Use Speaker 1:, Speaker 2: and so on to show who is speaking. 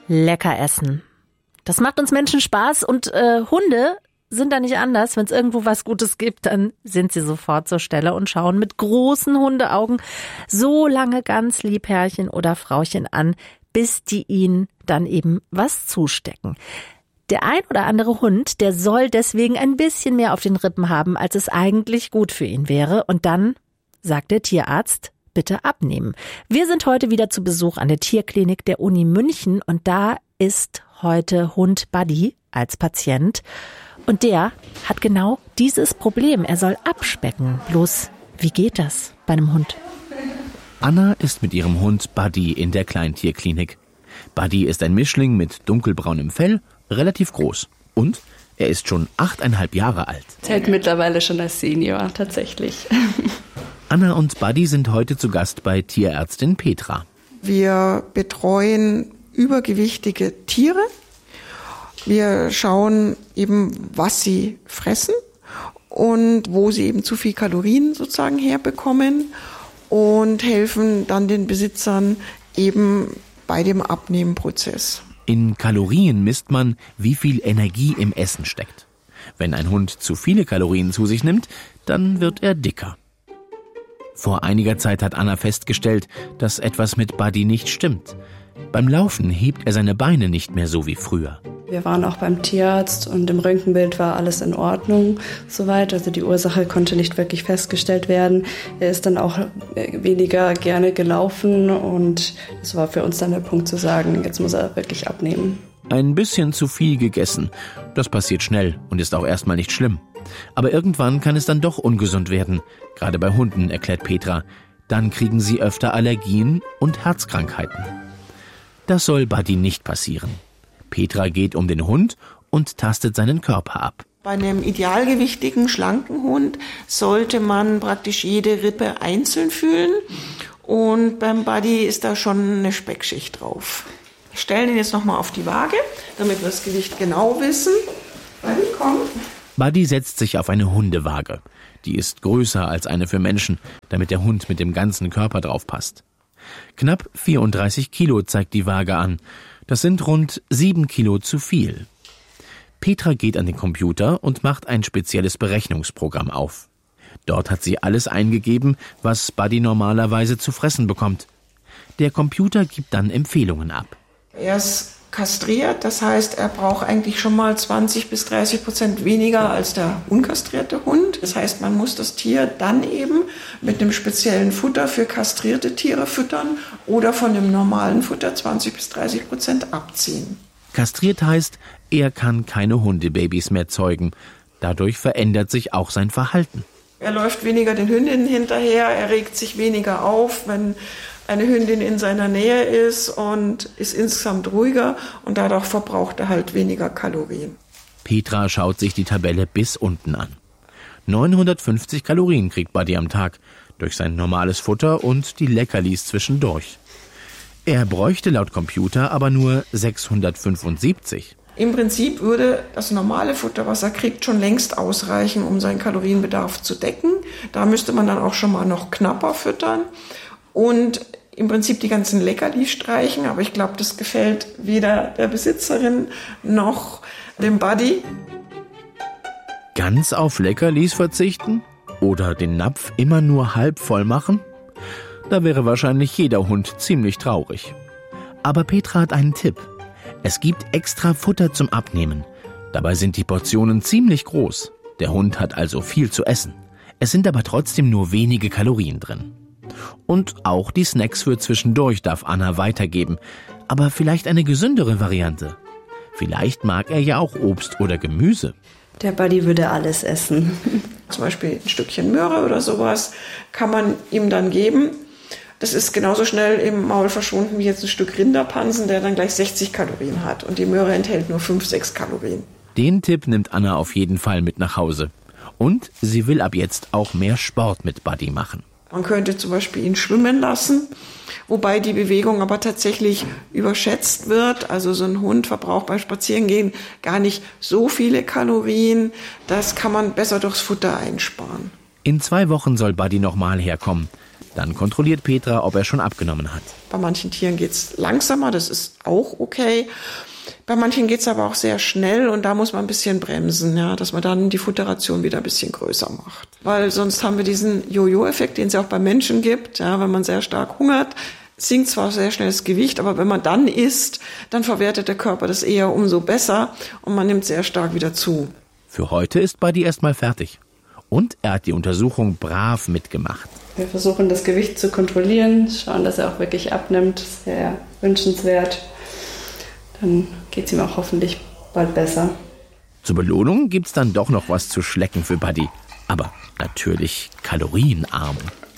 Speaker 1: Lecker essen. Das macht uns Menschen Spaß und Hunde sind da nicht anders. Wenn es irgendwo was Gutes gibt, dann sind sie sofort zur Stelle und schauen mit großen Hundeaugen so lange ganz lieb Herrchen oder Frauchen an, bis die ihnen dann eben was zustecken. Der ein oder andere Hund, der soll deswegen ein bisschen mehr auf den Rippen haben, als es eigentlich gut für ihn wäre. Und dann sagt der Tierarzt, bitte abnehmen. Wir sind heute wieder zu Besuch an der Tierklinik der Uni München und da ist heute Hund Buddy als Patient. Und der hat genau dieses Problem. Er soll abspecken. Bloß, wie geht das bei einem Hund?
Speaker 2: Anna ist mit ihrem Hund Buddy in der Kleintierklinik. Buddy ist ein Mischling mit dunkelbraunem Fell, relativ groß. Und er ist schon 8,5 Jahre alt.
Speaker 3: Zählt mittlerweile schon als Senior, tatsächlich.
Speaker 2: Anna und Buddy sind heute zu Gast bei Tierärztin Petra.
Speaker 4: Wir betreuen übergewichtige Tiere. Wir schauen eben, was sie fressen und wo sie eben zu viel Kalorien sozusagen herbekommen und helfen dann den Besitzern eben bei dem Abnehmenprozess.
Speaker 2: In Kalorien misst man, wie viel Energie im Essen steckt. Wenn ein Hund zu viele Kalorien zu sich nimmt, dann wird er dicker. Vor einiger Zeit hat Anna festgestellt, dass etwas mit Buddy nicht stimmt. Beim Laufen hebt er seine Beine nicht mehr so wie früher.
Speaker 3: Wir waren auch beim Tierarzt und im Röntgenbild war alles in Ordnung soweit. Also die Ursache konnte nicht wirklich festgestellt werden. Er ist dann auch weniger gerne gelaufen und das war für uns dann der Punkt zu sagen, jetzt muss er wirklich abnehmen.
Speaker 2: Ein bisschen zu viel gegessen. Das passiert schnell und ist auch erstmal nicht schlimm. Aber irgendwann kann es dann doch ungesund werden. Gerade bei Hunden, erklärt Petra. Dann kriegen sie öfter Allergien und Herzkrankheiten. Das soll Buddy nicht passieren. Petra geht um den Hund und tastet seinen Körper ab.
Speaker 4: Bei einem idealgewichtigen, schlanken Hund sollte man praktisch jede Rippe einzeln fühlen. Und beim Buddy ist da schon eine Speckschicht drauf. Wir stellen ihn jetzt nochmal auf die Waage, damit wir das Gewicht genau wissen. Buddy, komm.
Speaker 2: Buddy setzt sich auf eine Hundewaage. Die ist größer als eine für Menschen, damit der Hund mit dem ganzen Körper drauf passt. Knapp 34 Kilo zeigt die Waage an. Das sind rund 7 Kilo zu viel. Petra geht an den Computer und macht ein spezielles Berechnungsprogramm auf. Dort hat sie alles eingegeben, was Buddy normalerweise zu fressen bekommt. Der Computer gibt dann Empfehlungen ab.
Speaker 4: Er ist kastriert, das heißt, er braucht eigentlich schon mal 20-30% weniger als der unkastrierte Hund. Das heißt, man muss das Tier dann eben mit einem speziellen Futter für kastrierte Tiere füttern oder von dem normalen Futter 20-30% abziehen.
Speaker 2: Kastriert heißt, er kann keine Hundebabys mehr zeugen. Dadurch verändert sich auch sein Verhalten.
Speaker 4: Er läuft weniger den Hündinnen hinterher, er regt sich weniger auf, wenn eine Hündin in seiner Nähe ist und ist insgesamt ruhiger und dadurch verbraucht er halt weniger Kalorien.
Speaker 2: Petra schaut sich die Tabelle bis unten an. 950 Kalorien kriegt Buddy am Tag durch sein normales Futter und die Leckerlis zwischendurch. Er bräuchte laut Computer aber nur 675.
Speaker 4: Im Prinzip würde das normale Futter, was er kriegt, schon längst ausreichen, um seinen Kalorienbedarf zu decken. Da müsste man dann auch schon mal noch knapper füttern und im Prinzip die ganzen Leckerlis streichen. Aber ich glaube, das gefällt weder der Besitzerin noch dem Buddy.
Speaker 2: Ganz auf Leckerlis verzichten? Oder den Napf immer nur halb voll machen? Da wäre wahrscheinlich jeder Hund ziemlich traurig. Aber Petra hat einen Tipp. Es gibt extra Futter zum Abnehmen. Dabei sind die Portionen ziemlich groß. Der Hund hat also viel zu essen. Es sind aber trotzdem nur wenige Kalorien drin. Und auch die Snacks für zwischendurch darf Anna weitergeben. Aber vielleicht eine gesündere Variante. Vielleicht mag er ja auch Obst oder Gemüse.
Speaker 3: Der Buddy würde alles essen.
Speaker 4: Zum Beispiel ein Stückchen Möhre oder sowas kann man ihm dann geben. Das ist genauso schnell im Maul verschwunden wie jetzt ein Stück Rinderpansen, der dann gleich 60 Kalorien hat. Und die Möhre enthält nur 5-6 Kalorien.
Speaker 2: Den Tipp nimmt Anna auf jeden Fall mit nach Hause. Und sie will ab jetzt auch mehr Sport mit Buddy machen.
Speaker 4: Man könnte zum Beispiel ihn schwimmen lassen, wobei die Bewegung aber tatsächlich überschätzt wird. Also so ein Hund verbraucht beim Spazierengehen gar nicht so viele Kalorien. Das kann man besser durchs Futter einsparen.
Speaker 2: In 2 Wochen soll Buddy nochmal herkommen. Dann kontrolliert Petra, ob er schon abgenommen hat.
Speaker 4: Bei manchen Tieren geht's langsamer, das ist auch okay. Bei manchen geht's aber auch sehr schnell und da muss man ein bisschen bremsen, ja, dass man dann die Futteration wieder ein bisschen größer macht. Weil sonst haben wir diesen Jojo-Effekt, den es ja auch bei Menschen gibt. Ja, wenn man sehr stark hungert, sinkt zwar sehr schnell das Gewicht, aber wenn man dann isst, dann verwertet der Körper das eher umso besser und man nimmt sehr stark wieder zu.
Speaker 2: Für heute ist Buddy erstmal fertig. Und er hat die Untersuchung brav mitgemacht.
Speaker 3: Wir versuchen, das Gewicht zu kontrollieren, schauen, dass er auch wirklich abnimmt. Sehr wünschenswert. Dann geht es ihm auch hoffentlich bald besser.
Speaker 2: Zur Belohnung gibt's dann doch noch was zu schlecken für Buddy. Aber natürlich kalorienarm.